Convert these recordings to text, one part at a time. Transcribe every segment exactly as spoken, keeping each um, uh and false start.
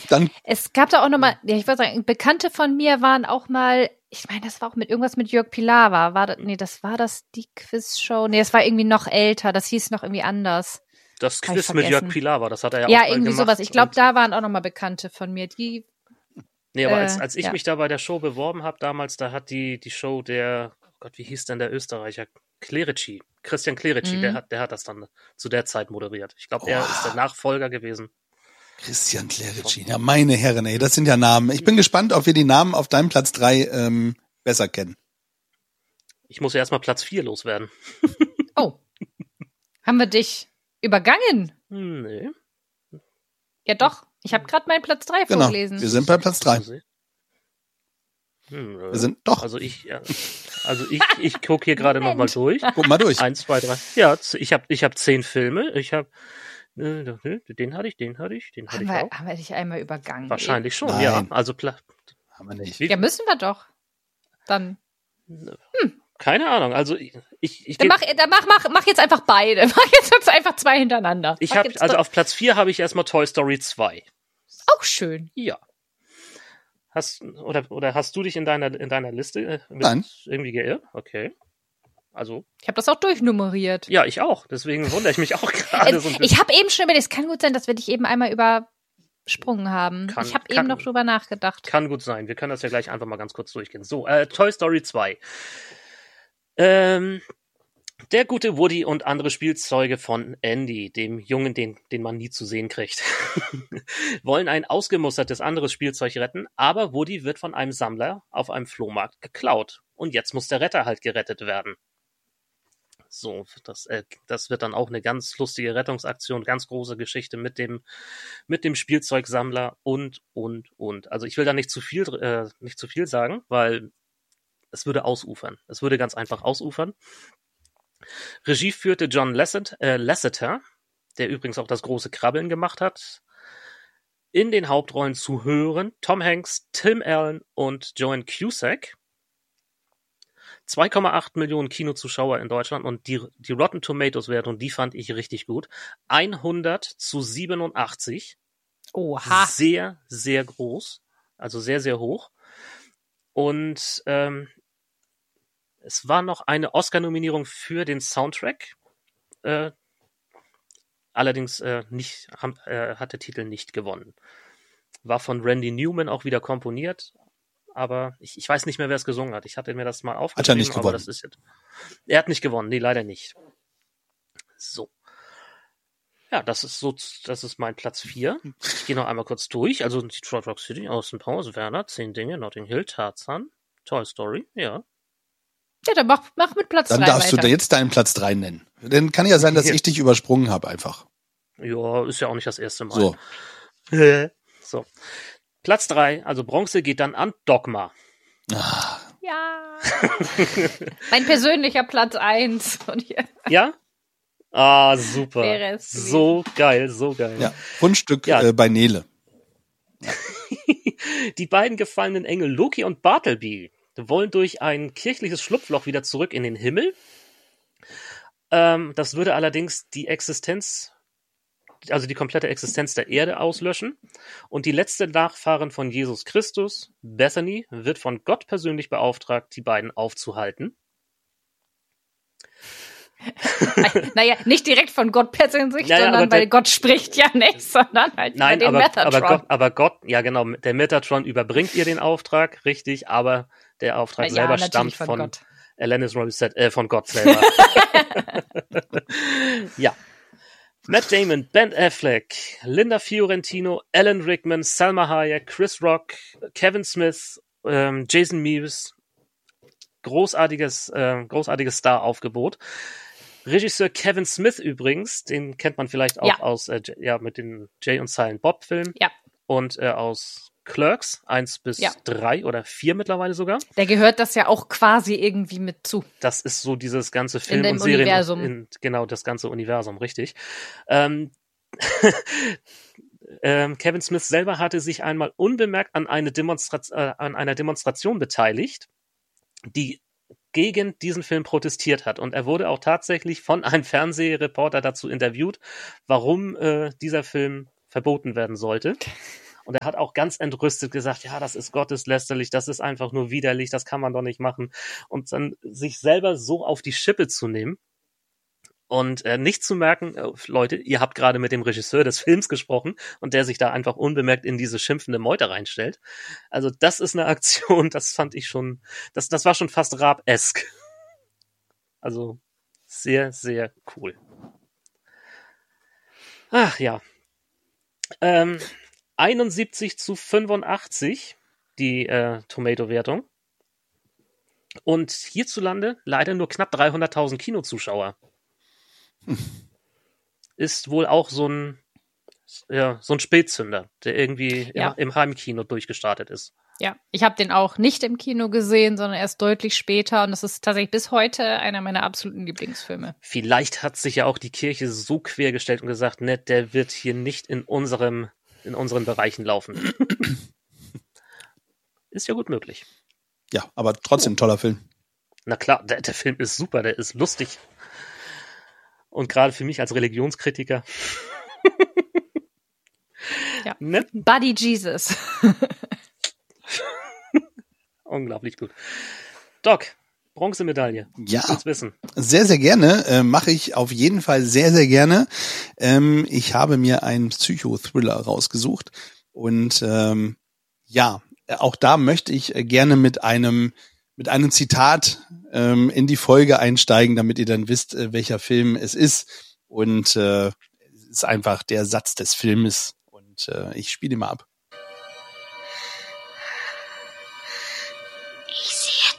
Dann Es gab da auch nochmal, ja, ich würde sagen, Bekannte von mir waren auch mal, ich meine, das war auch mit irgendwas mit Jörg Pilawa. War das, nee, das war das die Quizshow. Nee, das war irgendwie noch älter, das hieß noch irgendwie anders. Das Hab ich Quiz mit Jörg vergessen. Pilawa, das hat er ja, Ja, auch mal irgendwie gemacht. sowas. Ich glaube, Und- da waren auch nochmal Bekannte von mir, die, Nee, aber Äh, als, als ich ja. mich da bei der Show beworben habe damals, da hat die, die Show der, oh Gott, wie hieß denn der Österreicher? Clerici. Christian Clerici, Mhm. der hat, der hat das dann zu der Zeit moderiert. Ich glaube, er Oh. ist der Nachfolger gewesen. Christian Clerici. Ja, meine Herren, ey, das sind ja Namen. Ich bin gespannt, ob wir die Namen auf deinem Platz drei ähm, besser kennen. Ich muss ja erstmal Platz vier loswerden. oh, haben wir dich übergangen? Hm, nee. Ja doch, ich habe gerade meinen Platz drei Genau, vorgelesen. wir sind bei Platz drei. Hm, Wir sind doch. Also ich, ja, also ich, ich gucke hier gerade nochmal Moment. durch. Guck mal durch. Eins, zwei, drei. Ja, z- ich habe ich hab zehn Filme. Ich habe äh, den hatte ich, den hatte ich, den hatte haben, ich wir, auch. haben wir dich einmal übergangen? Wahrscheinlich schon, Nein. ja. Also Pla- Haben wir nicht. wie, Ja, müssen wir doch. Dann, keine Ahnung. Also ich, ich, ich, dann, geb- mach, dann mach, mach, mach jetzt einfach beide. Mach jetzt einfach zwei hintereinander. ich Mach habe jetzt also doch- auf Platz vier habe ich erstmal Toy Story zwei. auch schön. Ja. Hast oder oder hast du dich in deiner in deiner Liste äh, mit Nein. irgendwie geirrt? Okay. Also Ich habe das auch durchnummeriert. ja, ich auch. Deswegen wundere ich mich auch gerade so ein bisschen. Ich habe eben schon überlegt, es kann gut sein, dass wir dich eben einmal übersprungen haben. Kann- ich habe kann- eben noch drüber nachgedacht. Kann gut sein. Wir können das ja gleich einfach mal ganz kurz durchgehen. So, äh, Toy Story zwei. Ähm, der gute Woody und andere Spielzeuge von Andy, dem Jungen, den, den man nie zu sehen kriegt, wollen ein ausgemustertes anderes Spielzeug retten, aber Woody wird von einem Sammler auf einem Flohmarkt geklaut. Und jetzt muss der Retter halt gerettet werden. So, das, äh, das wird dann auch eine ganz lustige Rettungsaktion, ganz große Geschichte mit dem, mit dem Spielzeugsammler und, und, und. Also ich will da nicht zu viel, äh, nicht zu viel sagen, weil es würde ausufern. Es würde ganz einfach ausufern. Regie führte John Lasset, äh, Lasseter, der übrigens auch das große Krabbeln gemacht hat. In den Hauptrollen zu hören Tom Hanks, Tim Allen und Joan Cusack. zwei Komma acht Millionen Kinozuschauer in Deutschland und die, die Rotten Tomatoes Wertung, die fand ich richtig gut. hundert zu siebenundachtzig. Oha. Sehr, sehr groß. Also sehr, sehr hoch. Und ähm, es war noch eine Oscar-Nominierung für den Soundtrack. Äh, allerdings äh, nicht, haben, äh, hat der Titel nicht gewonnen. War von Randy Newman auch wieder komponiert. Aber ich, ich weiß nicht mehr, wer es gesungen hat. Ich hatte mir das mal aufgeschrieben. nicht aber gewonnen. das ist jetzt, er hat nicht gewonnen. Nee, leider nicht. So. Ja, das ist so, das ist mein Platz vier. Ich gehe noch einmal kurz durch. Also Detroit Rock City, Austin Powers, Werner, Zehn Dinge, Notting Hill, Tarzan, Toy Story, ja. Ja, dann mach, mach mit Platz Dann drei darfst weiter. du jetzt deinen Platz drei nennen. Dann kann ja sein, dass Ja. ich dich übersprungen habe einfach. Ja, ist ja auch nicht das erste Mal. So. So. Platz drei, also Bronze, geht dann an Dogma. Ah, Ja. Mein persönlicher Platz eins. Und hier. Ja? Ah, super. Wäre es gewesen. So geil, so geil. ja, Fundstück Ja. äh, bei Nele. Die beiden gefallenen Engel Loki und Bartleby wollen durch ein kirchliches Schlupfloch wieder zurück in den Himmel. Ähm, das würde allerdings die Existenz, also die komplette Existenz der Erde auslöschen. Und die letzte Nachfahrin von Jesus Christus, Bethany, wird von Gott persönlich beauftragt, die beiden aufzuhalten. Naja, nicht direkt von Gott persönlich, Naja, aber sondern der- weil Gott spricht ja nicht, sondern halt Nein, über den aber, Metatron. aber, Gott, aber Gott, ja genau, der Metatron überbringt ihr den Auftrag, richtig, aber der Auftrag ja, selber natürlich stammt von von, Gott. Alanis Morissette, äh, von Gott selber. Ja. Matt Damon, Ben Affleck, Linda Fiorentino, Alan Rickman, Salma Hayek, Chris Rock, Kevin Smith, ähm, Jason Mewes. Großartiges, äh, großartiges Star-Aufgebot. Regisseur Kevin Smith übrigens, den kennt man vielleicht auch Ja. aus äh, J- ja, mit den Jay und Silent Bob Filmen Ja, und äh, aus Clerks eins bis Ja. drei oder vier mittlerweile sogar. der gehört das ja auch quasi irgendwie mit zu. Das ist so dieses ganze Film- In dem und Serien- Universum. In, genau, das ganze Universum, richtig. Ähm, ähm, Kevin Smith selber hatte sich einmal unbemerkt an, eine Demonstra- äh, an einer Demonstration beteiligt, die gegen diesen Film protestiert hat. Und er wurde auch tatsächlich von einem Fernsehreporter dazu interviewt, warum äh, dieser Film verboten werden sollte. Und er hat auch ganz entrüstet gesagt, ja, das ist gotteslästerlich, das ist einfach nur widerlich, das kann man doch nicht machen. Und dann sich selber so auf die Schippe zu nehmen und äh, nicht zu merken, äh, Leute, ihr habt gerade mit dem Regisseur des Films gesprochen und der sich da einfach unbemerkt in diese schimpfende Meute reinstellt. Also das ist eine Aktion, das fand ich schon, das, das war schon fast Raab-esk. Also sehr, sehr cool. Ach ja. Ähm, einundsiebzig zu fünfundachtzig die äh, Tomato-Wertung. Und hierzulande leider nur knapp dreihunderttausend Kinozuschauer. Hm. Ist wohl auch so ein, ja, so ein Spätzünder, der irgendwie ja. im, im Heimkino durchgestartet ist. Ja, ich habe den auch nicht im Kino gesehen, sondern erst deutlich später. Und das ist tatsächlich bis heute einer meiner absoluten Lieblingsfilme. Vielleicht hat sich ja auch die Kirche so quergestellt und gesagt, ne, der wird hier nicht in unserem, in unseren Bereichen laufen. Ist ja gut möglich. Ja, aber trotzdem oh. toller Film. Na klar, der, der Film ist super, der ist lustig. Und gerade für mich als Religionskritiker. Ja. Ne? Buddy Jesus. Unglaublich gut. Doc, Bronzemedaille. Ja, willst wissen. Sehr, sehr gerne. Äh, Mache ich auf jeden Fall sehr, sehr gerne. Ähm, ich habe mir einen Psychothriller rausgesucht. Und ähm, ja, auch da möchte ich gerne mit einem mit einem Zitat ähm, in die Folge einsteigen, damit ihr dann wisst, äh, welcher Film es ist. Und äh, es ist einfach der Satz des Filmes. Und äh, ich spiele ihn mal ab. Ich sehe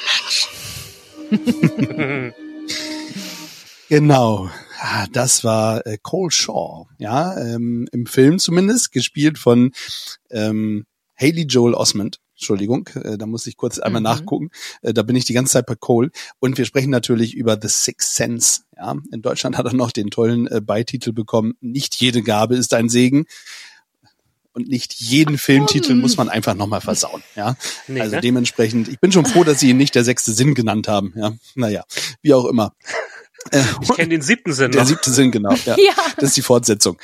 tote Menschen. Genau, das war äh, Cole Shaw, ja, ähm, im Film zumindest, gespielt von ähm, Haley Joel Osment. Entschuldigung, äh, da muss ich kurz einmal mhm. nachgucken. Äh, da bin ich die ganze Zeit bei Cole. Und wir sprechen natürlich über The Sixth Sense. Ja, in Deutschland hat er noch den tollen äh, Beititel bekommen. Nicht jede Gabe ist ein Segen. Und nicht jeden Filmtitel muss man einfach nochmal versauen. Ja, nee, also ne? Dementsprechend. Ich bin schon froh, dass sie ihn nicht der sechste Sinn genannt haben. Ja, naja, wie auch immer. Ich kenne den siebten Sinn. Der noch. siebte Sinn, genau. Ja, ja. Das ist die Fortsetzung.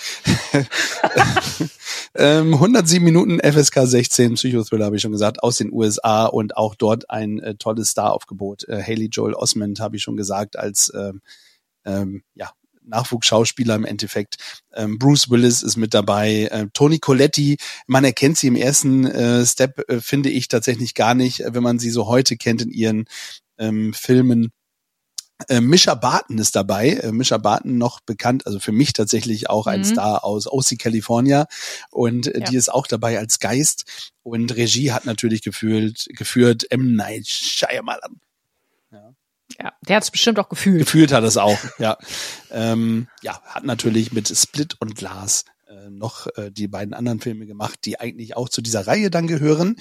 ähm, hundertsieben Minuten F S K sechzehn, Psychothriller habe ich schon gesagt, aus den U S A und auch dort ein äh, tolles Staraufgebot. Äh, Haley Joel Osment habe ich schon gesagt, als ähm, ähm, ja Nachwuchsschauspieler im Endeffekt. Ähm, Bruce Willis ist mit dabei. Äh, Toni Collette, man erkennt sie im ersten äh, Step, äh, finde ich tatsächlich gar nicht, wenn man sie so heute kennt in ihren ähm, Filmen. Äh, Mischa Barton ist dabei. Äh, Mischa Barton noch bekannt, also für mich tatsächlich auch ein mhm. Star aus O C California. Und äh, ja. die ist auch dabei als Geist. Und Regie hat natürlich gefühlt, geführt M. Night Shyamalan. Ja. Ja, der hat es bestimmt auch gefühlt. Gefühlt hat es auch, ja. ähm, ja, hat natürlich mit Split und Glass äh, noch äh, die beiden anderen Filme gemacht, die eigentlich auch zu dieser Reihe dann gehören.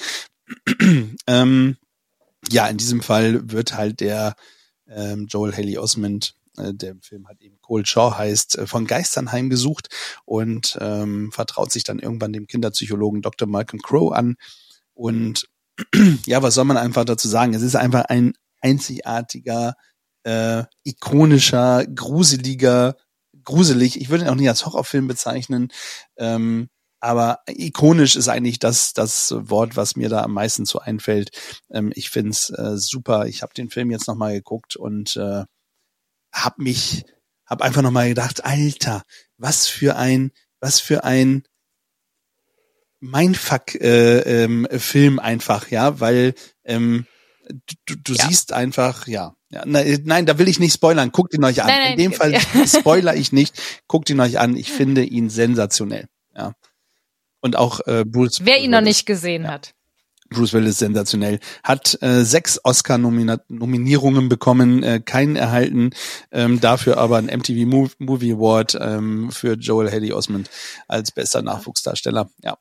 ähm, ja, in diesem Fall wird halt der ähm, Joel Haley Osment, äh, der Film hat eben Cole Shaw heißt, äh, von Geistern heimgesucht und ähm, vertraut sich dann irgendwann dem Kinderpsychologen Doktor Malcolm Crowe an. Und ja, was soll man einfach dazu sagen? Es ist einfach ein einzigartiger, äh, ikonischer, gruseliger, gruselig, ich würde ihn auch nicht als Horrorfilm bezeichnen, ähm, aber ikonisch ist eigentlich das das Wort, was mir da am meisten so einfällt. Ähm, ich find's äh, super. Ich habe den Film jetzt nochmal geguckt und äh, habe mich, habe einfach nochmal gedacht, Alter, was für ein, was für ein Mindfuck-Film äh, ähm, Film einfach, ja, weil ähm, du, du ja. siehst einfach, ja, ja, nein, da will ich nicht spoilern. Guckt ihn euch an. Nein, nein, In dem Fall ja. spoiler ich nicht. Guckt ihn euch an. Ich finde ihn sensationell. Ja. Und auch äh, Bruce. Wer ihn Willis, noch nicht gesehen ja. hat. Bruce Willis sensationell. Hat äh, sechs Oscar-Nominierungen bekommen, äh, keinen erhalten. Ähm, dafür aber ein M T V Movie Award ähm, für Joel Haley Osment als bester Nachwuchsdarsteller. Ja.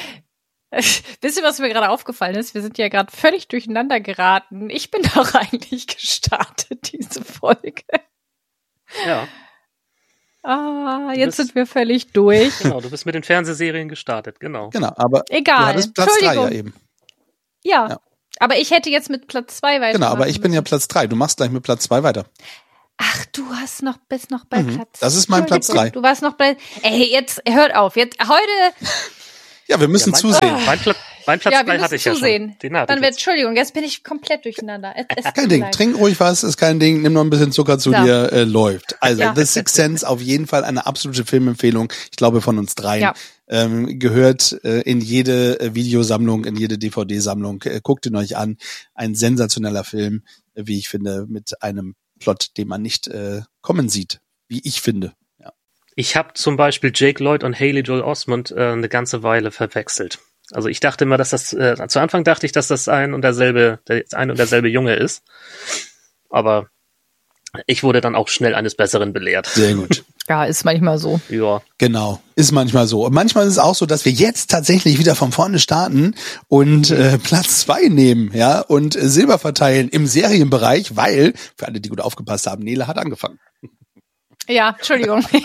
Wisst ihr, was mir gerade aufgefallen ist? Wir sind ja gerade völlig durcheinander geraten. Ich bin doch eigentlich gestartet, diese Folge. Ja. Ah, jetzt bist, sind wir völlig durch. Genau, du bist mit den Fernsehserien gestartet, genau. Genau, aber egal. Du hattest Platz drei ja eben. Ja, ja, aber ich hätte jetzt mit Platz zwei weiter. Genau, aber ich bin ja Platz drei. Du machst gleich mit Platz zwei weiter. Ach, du hast noch, bist noch bei mhm, Platz. Das ist mein Platz drei. Du warst noch bei, ey, jetzt, hört auf, jetzt, heute. Ja, wir müssen Ja, mein- zusehen. Mein, Pla mein Platz Ja, wir drei müssen hatte ich ja zusehen. schon. Den hatte Dann ich wird, jetzt. Entschuldigung, jetzt bin ich komplett durcheinander. Es, es tut Kein mir Ding, leid. trink ruhig was, ist kein Ding, nimm noch ein bisschen Zucker zu Ja. dir, äh, läuft. Also, Ja. The Sixth Sense auf jeden Fall eine absolute Filmempfehlung, ich glaube von uns dreien. Ja. Ähm, gehört äh, in jede äh, Videosammlung, in jede D V D-Sammlung. Äh, guckt ihn euch an. Ein sensationeller Film, äh, wie ich finde, mit einem Plot, den man nicht äh, kommen sieht, wie ich finde. Ja. Ich habe zum Beispiel Jake Lloyd und Haley Joel Osment äh, eine ganze Weile verwechselt. Also ich dachte immer, dass das, äh, zu Anfang dachte ich, dass das ein und derselbe, der, ein und derselbe Junge ist. Aber ich wurde dann auch schnell eines Besseren belehrt. Sehr gut. Ja, ist manchmal so. Ja. Genau, ist manchmal so. Und manchmal ist es auch so, dass wir jetzt tatsächlich wieder von vorne starten und äh, Platz zwei nehmen, ja, und äh, Silber verteilen im Serienbereich, weil, für alle, die gut aufgepasst haben, Nele hat angefangen. Ja, Entschuldigung. So,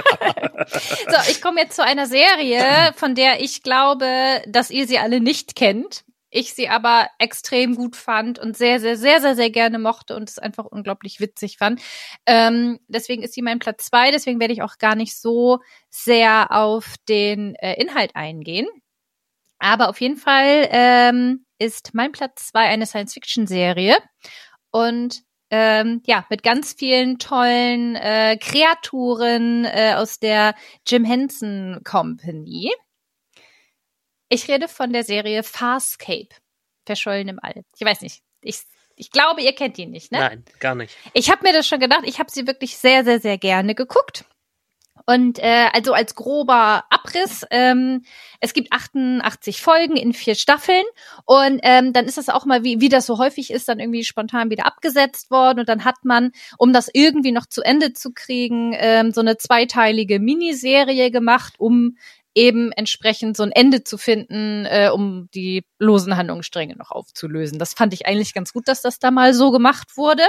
ich komme jetzt zu einer Serie, von der ich glaube, dass ihr sie alle nicht kennt. Ich sie aber extrem gut fand und sehr, sehr, sehr, sehr, sehr gerne mochte und es einfach unglaublich witzig fand. Ähm, deswegen ist sie mein Platz zwei. Deswegen werde ich auch gar nicht so sehr auf den äh, Inhalt eingehen. Aber auf jeden Fall ähm, ist mein Platz zwei eine Science-Fiction-Serie und Ähm, ja, mit ganz vielen tollen äh, Kreaturen äh, aus der Jim Henson Company. Ich rede von der Serie Farscape, Verschollen im All. Ich weiß nicht, ich, ich glaube, ihr kennt die nicht, ne? Nein, gar nicht. Ich habe mir das schon gedacht, ich habe sie wirklich sehr, sehr, sehr gerne geguckt. Und äh, also als grober Abriss, ähm, es gibt achtundachtzig Folgen in vier Staffeln und ähm, dann ist das auch mal, wie, wie das so häufig ist, dann irgendwie spontan wieder abgesetzt worden und dann hat man, um das irgendwie noch zu Ende zu kriegen, ähm, so eine zweiteilige Miniserie gemacht, um eben entsprechend so ein Ende zu finden, äh, um die losen Handlungsstränge noch aufzulösen. Das fand ich eigentlich ganz gut, dass das da mal so gemacht wurde.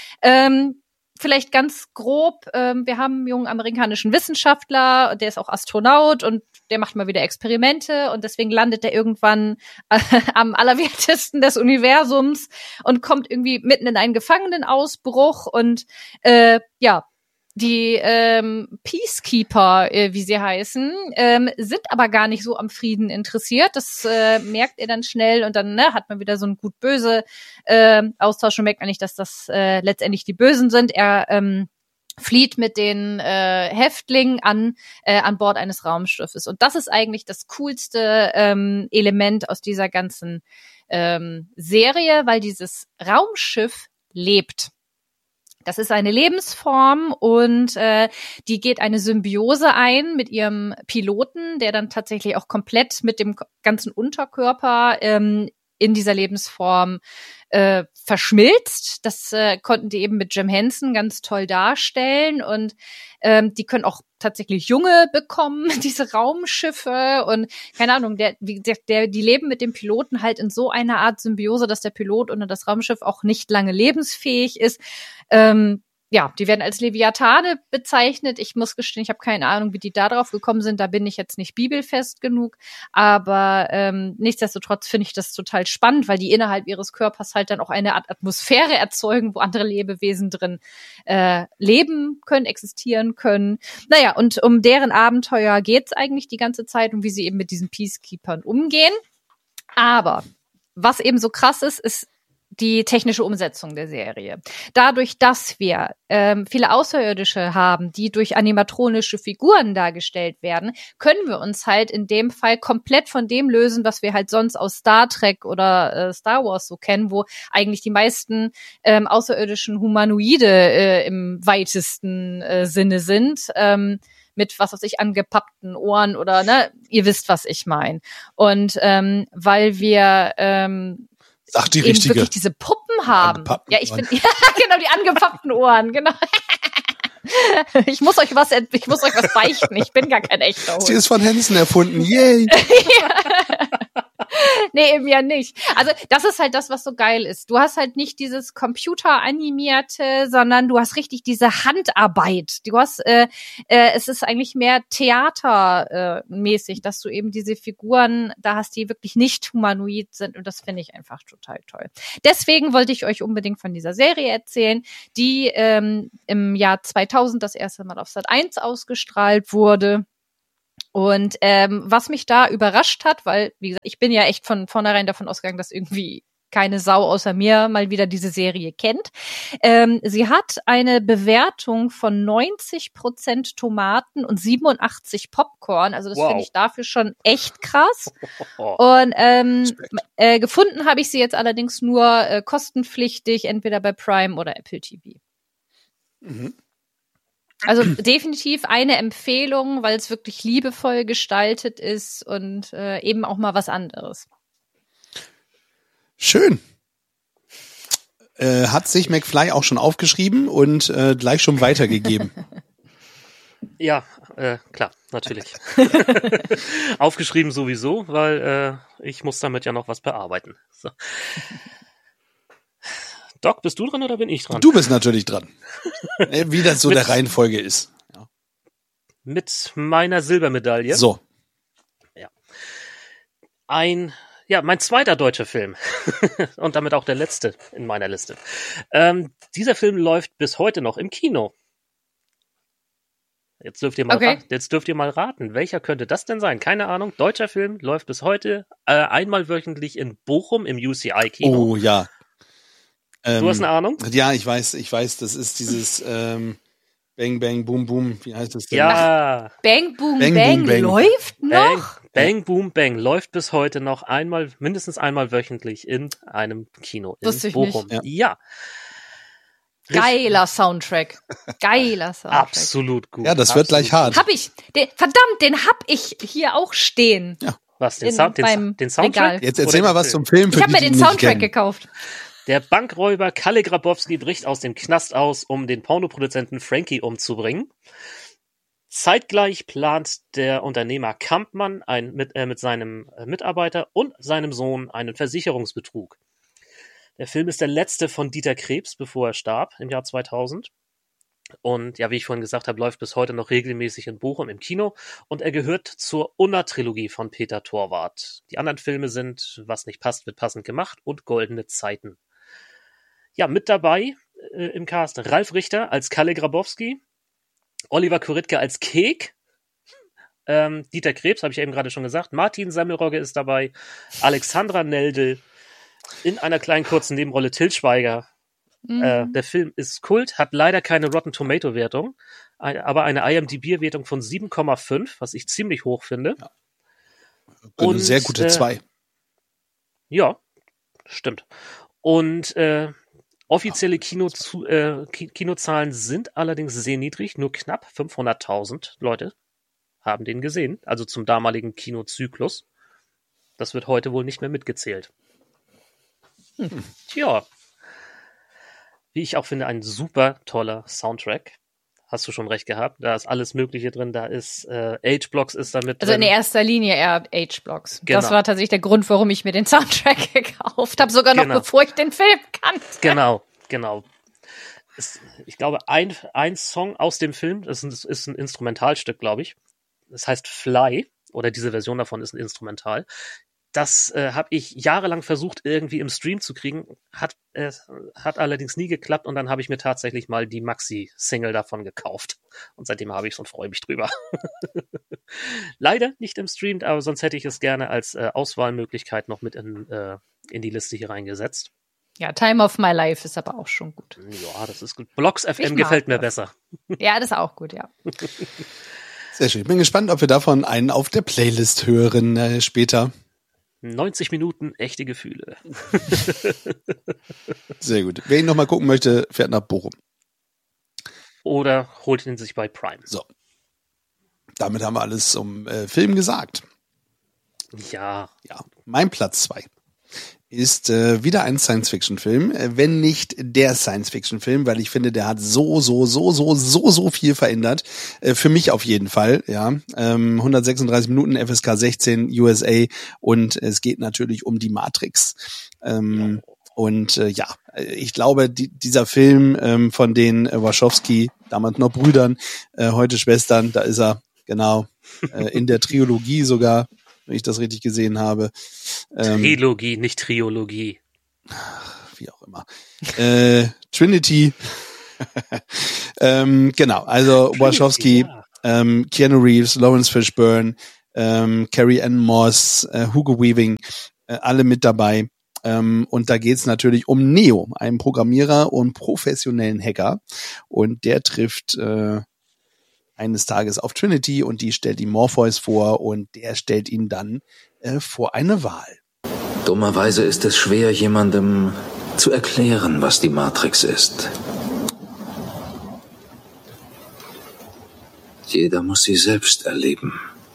Ähm, Vielleicht ganz grob, ähm, wir haben einen jungen amerikanischen Wissenschaftler, der ist auch Astronaut und der macht mal wieder Experimente und deswegen landet er irgendwann äh, am allerwertesten des Universums und kommt irgendwie mitten in einen Gefangenenausbruch und äh, ja, die ähm, Peacekeeper, äh, wie sie heißen, ähm, sind aber gar nicht so am Frieden interessiert. Das äh, merkt er dann schnell und dann ne, hat man wieder so einen gut-böse äh, Austausch und merkt man nicht, dass das äh, letztendlich die Bösen sind. Er ähm, flieht mit den äh, Häftlingen an äh, an Bord eines Raumschiffes. Und das ist eigentlich das coolste ähm, Element aus dieser ganzen ähm, Serie, weil dieses Raumschiff lebt. Das ist eine Lebensform und äh, die geht eine Symbiose ein mit ihrem Piloten, der dann tatsächlich auch komplett mit dem ganzen Unterkörper ähm, in dieser Lebensform äh, verschmilzt. Das äh, konnten die eben mit Jim Henson ganz toll darstellen und ähm, die können auch tatsächlich Junge bekommen, diese Raumschiffe und keine Ahnung, der, wie gesagt, der, die leben mit dem Piloten halt in so einer Art Symbiose, dass der Pilot und das Raumschiff auch nicht lange lebensfähig ist. Ähm, ja, die werden als Leviathane bezeichnet. Ich muss gestehen, ich habe keine Ahnung, wie die da drauf gekommen sind. Da bin ich jetzt nicht bibelfest genug. Aber ähm, nichtsdestotrotz finde ich das total spannend, weil die innerhalb ihres Körpers halt dann auch eine Art Atmosphäre erzeugen, wo andere Lebewesen drin äh, leben können, existieren können. Naja, und um deren Abenteuer geht's eigentlich die ganze Zeit und wie sie eben mit diesen Peacekeepern umgehen. Aber was eben so krass ist, ist die technische Umsetzung der Serie. Dadurch, dass wir ähm, viele Außerirdische haben, die durch animatronische Figuren dargestellt werden, können wir uns halt in dem Fall komplett von dem lösen, was wir halt sonst aus Star Trek oder äh, Star Wars so kennen, wo eigentlich die meisten ähm, außerirdischen Humanoide äh, im weitesten äh, Sinne sind. Ähm, mit, was weiß ich, angepappten Ohren oder, ne, ihr wisst, was ich meine. Und ähm, weil wir ähm, Ach, die eben richtige. wirklich diese Puppen haben. Ja, ich bin, ja, genau, die angepappten Ohren, genau. Ich muss euch was, ich muss euch was beichten. Ich bin gar kein echter Hund. Sie ist von Henson erfunden. Yay. Nee, eben ja nicht. Also das ist halt das, was so geil ist. Du hast halt nicht dieses Computeranimierte, sondern du hast richtig diese Handarbeit. Du hast, äh, äh, es ist eigentlich mehr theatermäßig, äh, dass du eben diese Figuren da hast, die wirklich nicht humanoid sind und das finde ich einfach total toll. Deswegen wollte ich euch unbedingt von dieser Serie erzählen, die ähm, im Jahr zweitausend das erste Mal auf Sat eins ausgestrahlt wurde. Und ähm, was mich da überrascht hat, weil, wie gesagt, ich bin ja echt von vornherein davon ausgegangen, dass irgendwie keine Sau außer mir mal wieder diese Serie kennt. Ähm, sie hat eine Bewertung von neunzig Prozent Tomaten und siebenundachtzig Popcorn. Also das Wow. finde ich dafür schon echt krass. Und ähm, äh, gefunden habe ich sie jetzt allerdings nur äh, kostenpflichtig, entweder bei Prime oder Apple T V. Mhm. Also definitiv eine Empfehlung, weil es wirklich liebevoll gestaltet ist und äh, eben auch mal was anderes. Schön. Äh, hat sich McFly auch schon aufgeschrieben und äh, gleich schon weitergegeben. Ja, äh, klar, natürlich. Aufgeschrieben sowieso, weil äh, ich muss damit ja noch was bearbeiten. So. Doc, bist du dran oder bin ich dran? Du bist natürlich dran. Äh, Wie das so Mit- der Reihenfolge ist. Ja. Mit meiner Silbermedaille. So. Ein, ja, mein zweiter deutscher Film. Und damit auch der letzte in meiner Liste. Ähm, dieser Film läuft bis heute noch im Kino. Jetzt dürft ihr mal, Okay. ra- jetzt dürft ihr mal raten, welcher könnte das denn sein? Keine Ahnung. Deutscher Film läuft bis heute äh, einmal wöchentlich in Bochum im U C I-Kino. Oh ja. Ähm, Du hast eine Ahnung? Ja, ich weiß, ich weiß, das ist dieses ähm, Bang Bang Boom Boom. Wie heißt das denn? Ja. Bang Boom Bang, Bang, Boom, Bang. läuft Bang, noch? Bang, Boom, Bang läuft bis heute noch einmal, mindestens einmal wöchentlich in einem Kino in Wusste ich Bochum. nicht. Ja. Geiler Soundtrack. Geiler Soundtrack. Absolut gut. Ja, das wird gleich hart. Hab ich. Den, verdammt, den hab ich hier auch stehen. Was, den, in- Sound, den, beim den Soundtrack? Regal. Jetzt erzähl Oder mal den was Film? zum Film. Für Ich habe die, mir die den ihn nicht Soundtrack kennen. gekauft. Der Bankräuber Kalle Grabowski bricht aus dem Knast aus, um den Pornoproduzenten Frankie umzubringen. Zeitgleich plant der Unternehmer Kampmann ein, mit, äh, mit seinem äh, Mitarbeiter und seinem Sohn einen Versicherungsbetrug. Der Film ist der letzte von Dieter Krebs, bevor er starb im Jahr zweitausend. Und ja, wie ich vorhin gesagt habe, läuft bis heute noch regelmäßig in Bochum im Kino. Und er gehört zur Unna-Trilogie von Peter Torwart. Die anderen Filme sind Was nicht passt, wird passend gemacht und Goldene Zeiten. Ja, mit dabei äh, im Cast Ralf Richter als Kalle Grabowski, Oliver Kuritke als Kek, ähm, Dieter Krebs, habe ich eben gerade schon gesagt, Martin Semmelrogge ist dabei, Alexandra Neldl, in einer kleinen kurzen Nebenrolle Till Schweiger. Mhm. Äh, der Film ist Kult, hat leider keine Rotten Tomato Wertung, ein- aber eine I M D B Wertung von sieben Komma fünf, was ich ziemlich hoch finde. Eine Und, sehr gute äh, zwei. Ja, stimmt. Und äh, offizielle Kino zu, äh, Ki- Kinozahlen sind allerdings sehr niedrig, nur knapp fünfhunderttausend Leute haben den gesehen, also zum damaligen Kinozyklus. Das wird heute wohl nicht mehr mitgezählt. Hm. Tja. Wie ich auch finde, ein super toller Soundtrack. Hast du schon recht gehabt. Da ist alles Mögliche drin. Da ist äh, H-Blocks ist da mit Also in drin. erster Linie eher H-Blocks. Genau. Das war tatsächlich der Grund, warum ich mir den Soundtrack gekauft habe, sogar noch Genau. bevor ich den Film kannte. Genau, genau. Es, ich glaube, ein, ein Song aus dem Film, das ist, ein- ist ein Instrumentalstück, glaube ich. Das heißt Fly, oder diese Version davon ist ein Instrumental. Das äh, habe ich jahrelang versucht, irgendwie im Stream zu kriegen. Hat, äh, hat allerdings nie geklappt und dann habe ich mir tatsächlich mal die Maxi-Single davon gekauft. Und seitdem habe ich es und freue mich drüber. Leider nicht im Stream, aber sonst hätte ich es gerne als äh, Auswahlmöglichkeit noch mit in, äh, in die Liste hier reingesetzt. Ja, Time of My Life ist aber auch schon gut. Ja, das ist gut. Blocks F M Ich mag gefällt mir das. besser. Ja, das ist auch gut, ja. Sehr schön. Ich bin gespannt, ob wir davon einen auf der Playlist hören äh, später. neunzig Minuten echte Gefühle. Sehr gut. Wer ihn noch mal gucken möchte, fährt nach Bochum. Oder holt ihn sich bei Prime. So. Damit haben wir alles zum äh, Film gesagt. Ja, Ja, mein Platz zwei ist äh, wieder ein Science-Fiction-Film, äh, wenn nicht der Science-Fiction-Film, weil ich finde, der hat so, so, so, so, so, so viel verändert. Äh, für mich auf jeden Fall, ja. Ähm, hundertsechsunddreißig Minuten, F S K sechzehn, U S A und es geht natürlich um die Matrix. Ähm, Und äh, ja, ich glaube, die, dieser Film ähm, von den äh, Wachowski, damals noch Brüdern, äh, heute Schwestern, da ist er, genau, äh, in der Trilogie sogar, wenn ich das richtig gesehen habe. Ähm, Trilogie, nicht Triologie. wie auch immer. Äh, Trinity. ähm, genau, also Wachowski, Ja. ähm, Keanu Reeves, Lawrence Fishburne, ähm, Carrie Ann Moss, äh, Hugo Weaving, äh, alle mit dabei. Ähm, und da geht's natürlich um Neo, einen Programmierer und professionellen Hacker. Und der trifft äh, eines Tages auf Trinity und die stellt ihm Morpheus vor und der stellt ihn dann äh, vor eine Wahl. Dummerweise ist es schwer, jemandem zu erklären, was die Matrix ist. Jeder muss sie selbst erleben.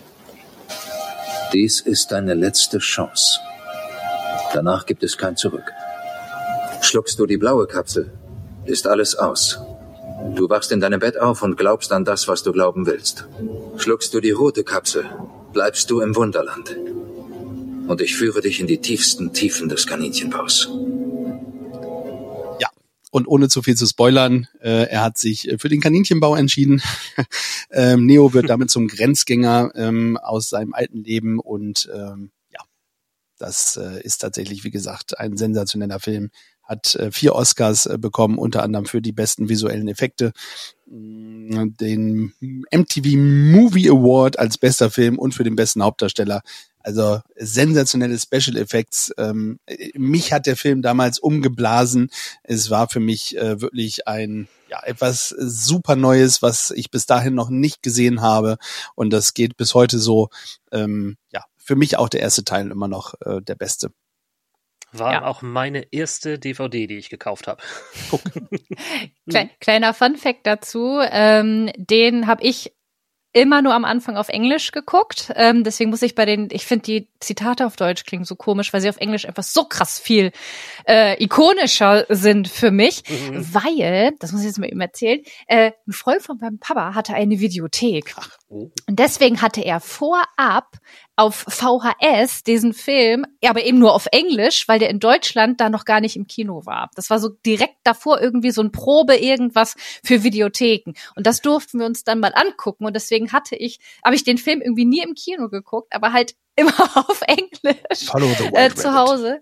Dies ist deine letzte Chance. Danach gibt es kein Zurück. Schluckst du die blaue Kapsel, ist alles aus. Du wachst in deinem Bett auf und glaubst an das, was du glauben willst. Schluckst du die rote Kapsel, bleibst du im Wunderland. Und ich führe dich in die tiefsten Tiefen des Kaninchenbaus. Ja, und ohne zu viel zu spoilern, äh, er hat sich für den Kaninchenbau entschieden. ähm, Neo wird damit zum Grenzgänger ähm, aus seinem alten Leben und ähm, ja, das äh, ist tatsächlich, wie gesagt, ein sensationeller Film. Hat äh, vier Oscars äh, bekommen, unter anderem für die besten visuellen Effekte, den M T V Movie Award als bester Film und für den besten Hauptdarsteller. Also sensationelle Special Effects. Ähm, mich hat der Film damals umgeblasen. Es war für mich äh, wirklich ein ja etwas super Neues, was ich bis dahin noch nicht gesehen habe. Und das geht bis heute so. Ähm, ja, für mich auch der erste Teil immer noch äh, der beste. War Ja. auch meine erste D V D, die ich gekauft habe. Kle- kleiner Funfact dazu, ähm, den habe ich immer nur am Anfang auf Englisch geguckt. Ähm, deswegen muss ich bei den, ich finde die Zitate auf Deutsch klingen so komisch, weil sie auf Englisch einfach so krass viel äh, ikonischer sind für mich. Mhm. Weil, das muss ich jetzt mal eben erzählen, äh, ein Freund von meinem Papa hatte eine Videothek. Oh. Und deswegen hatte er vorab auf V H S diesen Film, ja, aber eben nur auf Englisch, weil der in Deutschland da noch gar nicht im Kino war. Das war so direkt davor irgendwie so ein Probe irgendwas für Videotheken. Und das durften wir uns dann mal angucken. Und deswegen hatte ich, habe ich den Film irgendwie nie im Kino geguckt, aber halt immer auf Englisch Follow the White äh, zu Rabbit. Hause.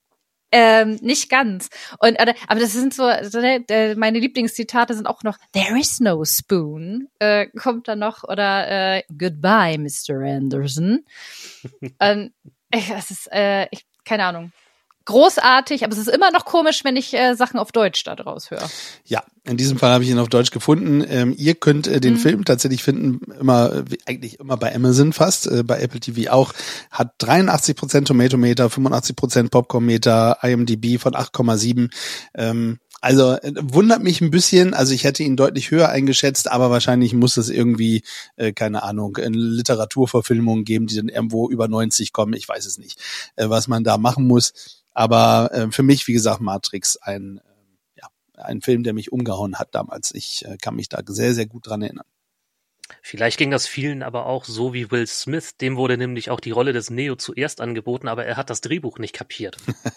Ähm, nicht ganz. Und äh, aber das sind so, so äh, meine Lieblingszitate sind auch noch There is no spoon, äh, kommt dann noch, oder äh, Goodbye, Mister Anderson. ähm, ich, das ist, äh, ich, keine Ahnung. Großartig, aber es ist immer noch komisch, wenn ich äh, Sachen auf Deutsch da draus höre. Ja, in diesem Fall habe ich ihn auf Deutsch gefunden. Ähm, ihr könnt äh, den Mhm. Film tatsächlich finden, immer äh, eigentlich immer bei Amazon fast, äh, bei Apple T V auch. Hat dreiundachtzig Prozent Tomatometer, fünfundachtzig Prozent Popcornmeter, I M D B von acht Komma sieben. Ähm, also äh, wundert mich ein bisschen. Also ich hätte ihn deutlich höher eingeschätzt, aber wahrscheinlich muss es irgendwie, äh, keine Ahnung, eine Literaturverfilmung geben, die dann irgendwo über neunzig kommen. Ich weiß es nicht, äh, was man da machen muss. Aber äh, für mich, wie gesagt, Matrix ein äh, ja, ein Film, der mich umgehauen hat damals. Ich äh, kann mich da sehr, sehr gut dran erinnern. Vielleicht ging das vielen aber auch so wie Will Smith. Dem wurde nämlich auch die Rolle des Neo zuerst angeboten, aber er hat das Drehbuch nicht kapiert.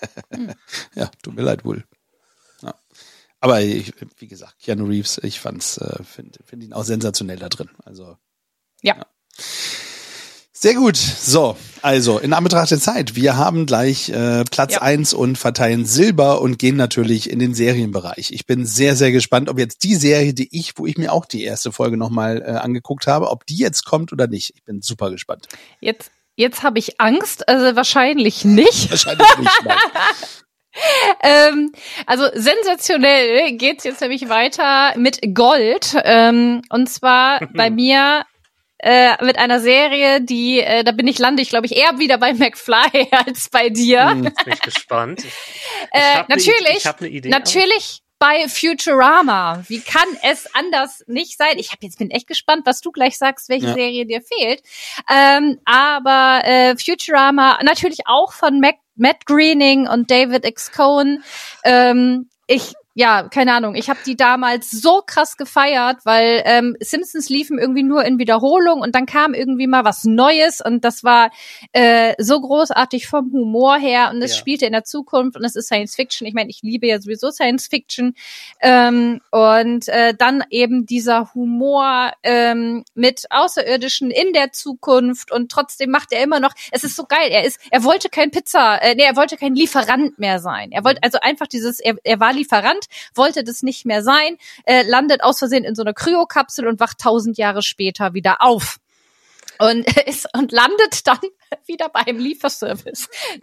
Ja, tut mir leid wohl. Ja. Aber ich, wie gesagt, Keanu Reeves, ich fand's, äh, finde find ihn auch sensationell da drin. Also Ja. ja. Sehr gut. So, also in Anbetracht der Zeit, wir haben gleich äh, Platz Ja. eins und verteilen Silber und gehen natürlich in den Serienbereich. Ich bin sehr, sehr gespannt, ob jetzt die Serie, die ich, wo ich mir auch die erste Folge nochmal äh, angeguckt habe, ob die jetzt kommt oder nicht. Ich bin super gespannt. Jetzt, jetzt habe ich Angst, also wahrscheinlich nicht. Wahrscheinlich nicht. Nein. ähm, also sensationell geht's jetzt nämlich weiter mit Gold. Ähm, und zwar bei mir äh, mit einer Serie, die, äh, da bin ich, lande ich, glaube ich, eher wieder bei McFly als bei dir. Hm. Jetzt bin ich gespannt. Ich, Äh, hab ne natürlich, Idee- ich hab ne Idee, natürlich bei Futurama. Wie kann es anders nicht sein? Ich hab jetzt bin echt gespannt, was du gleich sagst, welche Ja. Serie dir fehlt. Ähm, aber äh, Futurama natürlich auch von Mac, Matt Groening und David X. Cohen. Ähm, ich Ja, keine Ahnung. Ich habe die damals so krass gefeiert, weil ähm, Simpsons liefen irgendwie nur in Wiederholung und dann kam irgendwie mal was Neues und das war äh, so großartig vom Humor her und es Ja. spielte in der Zukunft und es ist Science Fiction. Ich meine, ich liebe ja sowieso Science Fiction ähm, und äh, dann eben dieser Humor ähm, mit Außerirdischen in der Zukunft und trotzdem macht er immer noch. Es ist so geil. Er ist, er wollte kein Pizza, äh, nee, er wollte kein Lieferant mehr sein. Er wollte also einfach dieses, er, er war Lieferant. trainiert, wollte das nicht mehr sein, äh, landet aus Versehen in so einer Kryokapsel und wacht tausend Jahre später wieder auf. Und ist und landet dann wieder beim Lieferservice.